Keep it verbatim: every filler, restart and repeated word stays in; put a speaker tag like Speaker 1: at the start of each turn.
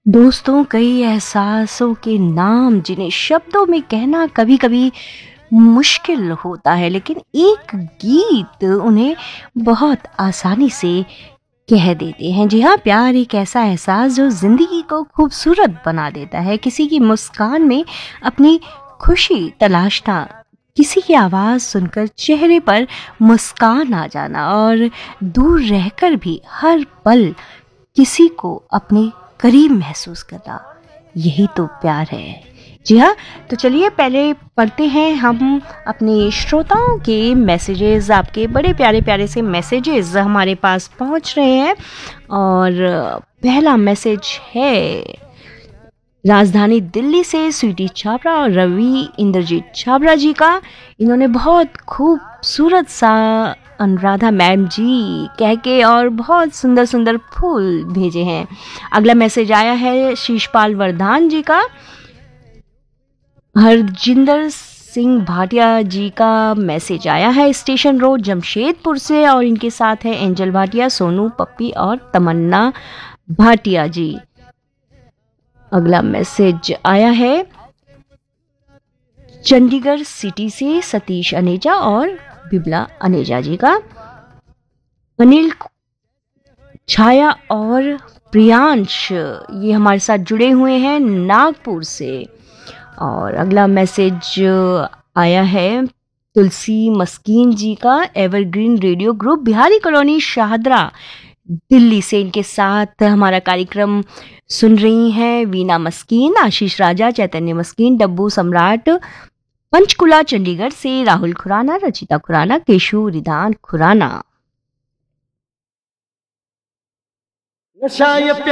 Speaker 1: दोस्तों, कई एहसासों के नाम जिन्हें शब्दों में कहना कभी कभी मुश्किल होता है, लेकिन एक गीत उन्हें बहुत आसानी से कह देते हैं। जी हाँ, प्यार एक ऐसा एहसास जो जिंदगी को खूबसूरत बना देता है। किसी की मुस्कान में अपनी खुशी तलाशना, किसी की आवाज़ सुनकर चेहरे पर मुस्कान आ जाना और दूर रहकर भी हर पल किसी को अपने करीब महसूस करना, यही तो प्यार है। जी हाँ, तो चलिए पहले पढ़ते हैं हम अपने श्रोताओं के मैसेजेस। आपके बड़े प्यारे प्यारे से मैसेजेस हमारे पास पहुंच रहे हैं। और पहला मैसेज है राजधानी दिल्ली से स्वीटी छाबरा और रवि इंद्रजीत छाबरा जी का। इन्होंने बहुत खूबसूरत सा अनुराधा मैम जी कह के और बहुत सुंदर सुंदर फूल भेजे हैं। अगला मैसेज आया है शीशपाल वर्धान जी का। हरजिंदर सिंह भाटिया जी का मैसेज आया है स्टेशन रोड जमशेदपुर से, और इनके साथ है एंजल भाटिया, सोनू, पप्पी और तमन्ना भाटिया जी। अगला मैसेज आया है चंडीगढ़ सिटी से सतीश अनेजा और बिबला अनेजा जी का। अनिल, छाया और प्रियांश ये हमारे साथ जुड़े हुए हैं नागपुर से। और अगला मैसेज आया है तुलसी मस्कीन जी का, evergreen radio group, Bihari colony, Shahdara, Delhi से। इनके साथ हमारा कार्यक्रम सुन रही हैं वीना मस्कीन, आशीष राजा, चैतन्य मस्कीन, डब्बू सम्राट, पंचकुला चंडीगढ़ से, राहुल खुराना, रचिता खुराना, केशु रिदान खुराना।